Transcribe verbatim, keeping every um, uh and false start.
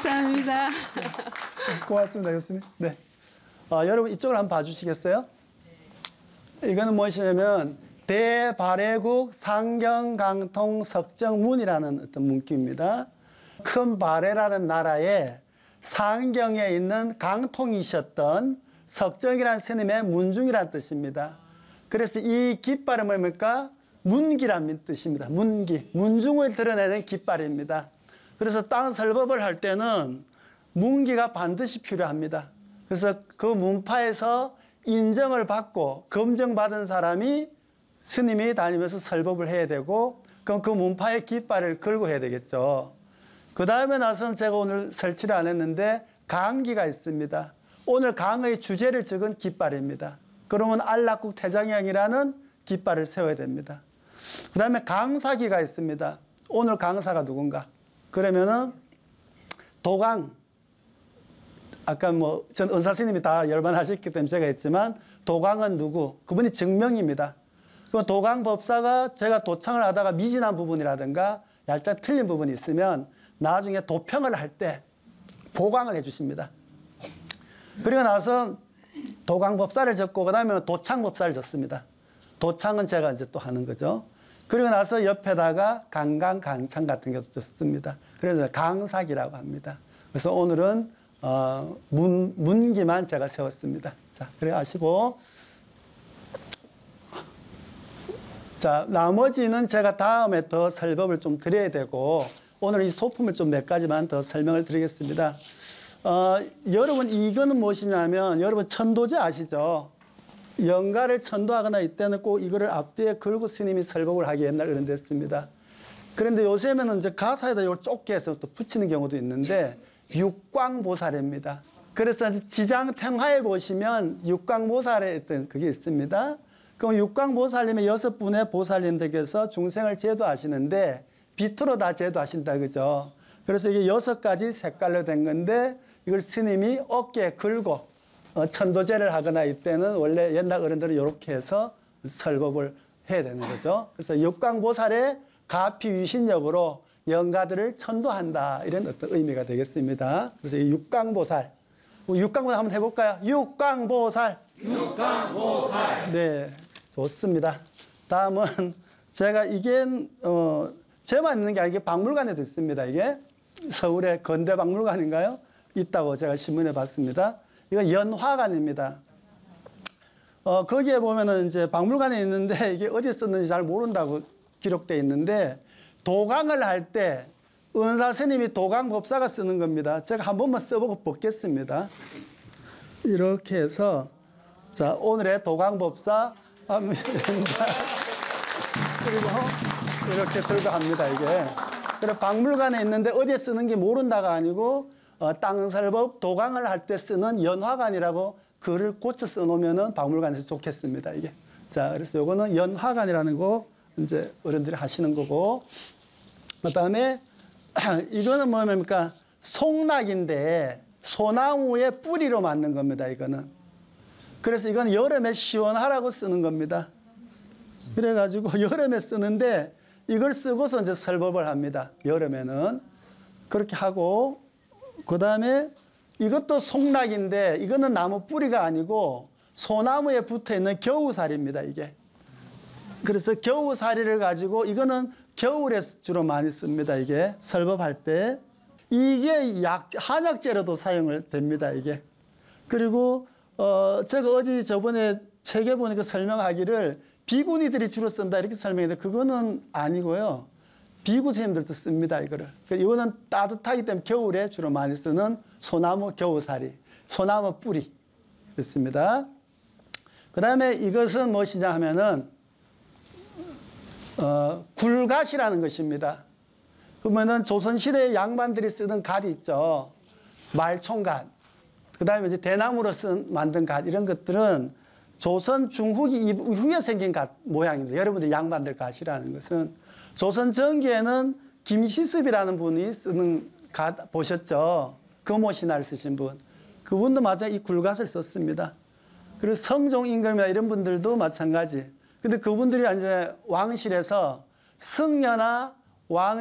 감사합니다. 고맙습니다, 교수님. 네. 어, 여러분 이쪽을 한번 봐주시겠어요? 이거는 무엇이냐면 대발해국 상경강통 석정문이라는 어떤 문구입니다. 큰 발해라는 나라에 상경에 있는 강통이셨던 석정이라는 스님의 문중이라는 뜻입니다. 그래서 이 깃발은 뭡니까? 문기라는 뜻입니다. 문기. 문중을 드러내는 깃발입니다. 그래서 땅 설법을 할 때는 문기가 반드시 필요합니다. 그래서 그 문파에서 인정을 받고 검증받은 사람이 스님이 다니면서 설법을 해야 되고, 그럼 그 문파의 깃발을 걸고 해야 되겠죠. 그 다음에 나서는 제가 오늘 설치를 안 했는데 강기가 있습니다. 오늘 강의 주제를 적은 깃발입니다. 그러면 안락국 태장향이라는 깃발을 세워야 됩니다. 그 다음에 강사기가 있습니다. 오늘 강사가 누군가? 그러면은 도강. 아까 뭐 전 은사스님이 다 열반하셨기 때문에 제가 했지만 도강은 누구? 그분이 증명입니다. 그 도강법사가 제가 도창을 하다가 미진한 부분이라든가 얄짝 틀린 부분이 있으면 나중에 도평을 할 때 보강을 해주십니다. 그리고 나서 도강법사를 적고 그 다음에 도창법사를 적습니다. 도창은 제가 이제 또 하는 거죠. 그리고 나서 옆에다가 강강, 강창 같은 것도 적습니다. 그래서 강사기라고 합니다. 그래서 오늘은 어, 문, 문기만 제가 세웠습니다. 자, 그래 아시고. 자, 나머지는 제가 다음에 더 설법을 좀 드려야 되고, 오늘 이 소품을 좀 몇 가지만 더 설명을 드리겠습니다. 어, 여러분, 이거는 무엇이냐면, 여러분, 천도제 아시죠? 영가를 천도하거나 이때는 꼭 이거를 앞뒤에 걸고 스님이 설법을 하기 옛날 그런 됐습니다. 그런데 요새는 이제 가사에다 이걸 좁게 해서 또 붙이는 경우도 있는데, 육광보살입니다. 그래서 지장탱화에 보시면 육광보살의 어떤 그게 있습니다. 그럼 육광보살님의 여섯 분의 보살님들께서 중생을 제도하시는데 빛으로 다 제도하신다, 그죠? 그래서 이게 여섯 가지 색깔로 된 건데 이걸 스님이 어깨에 걸고 어, 천도제를 하거나 이때는 원래 옛날 어른들은 이렇게 해서 설법을 해야 되는 거죠. 그래서 육광보살의 가피위신력으로 영가들을 천도한다, 이런 어떤 의미가 되겠습니다. 그래서 이 육광보살, 육광보살 한번 해볼까요? 육광보살. 육광보살. 네, 좋습니다. 다음은 제가 이게 어, 제만 있는 게 아니고 박물관에도 있습니다. 이게 서울의 건대박물관인가요? 있다고 제가 신문에 봤습니다. 이건 연화관입니다. 어, 거기에 보면은 이제 박물관에 있는데 이게 어디 썼는지 잘 모른다고 기록되어 있는데, 도강을 할 때 은사 스님이 도강법사가 쓰는 겁니다. 제가 한 번만 써보고 벗겠습니다. 이렇게 해서, 자, 오늘의 도강법사 합니다. 그리고 이렇게 들고 합니다, 이게. 그래서 박물관에 있는데 어디에 쓰는지 모른다가 아니고, 어, 땅설법 도강을 할 때 쓰는 연화관이라고 글을 고쳐 써놓으면은 박물관에서 좋겠습니다, 이게. 자, 그래서 요거는 연화관이라는 거 이제 어른들이 하시는 거고, 그 다음에 이거는 뭡니까? 송락인데 소나무의 뿌리로 만든 겁니다, 이거는. 그래서 이건 여름에 시원하라고 쓰는 겁니다. 그래가지고 여름에 쓰는데 이걸 쓰고서 이제 설법을 합니다, 여름에는. 그렇게 하고, 그 다음에 이것도 송락인데 이거는 나무 뿌리가 아니고 소나무에 붙어 있는 겨우살입니다, 이게. 그래서 겨우살이를 가지고 이거는 겨울에 주로 많이 씁니다, 이게. 설법할 때. 이게 약, 한약재로도 사용을 됩니다, 이게. 그리고, 어, 제가 어디 저번에 책에 보니까 설명하기를 비구니들이 주로 쓴다 이렇게 설명했는데 그거는 아니고요. 비구 선생님들도 씁니다, 이거를. 이거는 따뜻하기 때문에 겨울에 주로 많이 쓰는 소나무 겨우살이, 소나무 뿌리. 그렇습니다. 그 다음에 이것은 무엇이냐 하면은, 어, 굴갓이라는 것입니다. 그러면은 조선시대의 양반들이 쓰던 갓이 있죠. 말총갓. 그 다음에 이제 대나무로 쓴, 만든 갓, 이런 것들은 조선 중후기 이후에 생긴 갓 모양입니다. 여러분들 양반들 갓이라는 것은. 조선 전기에는 김시습이라는 분이 쓰는 갓 보셨죠? 금오신화를 쓰신 분. 그분도 마찬가지로 이 굴갓을 썼습니다. 그리고 성종 임금이나 이런 분들도 마찬가지. 근데 그분들이 이제 왕실에서 승려나 왕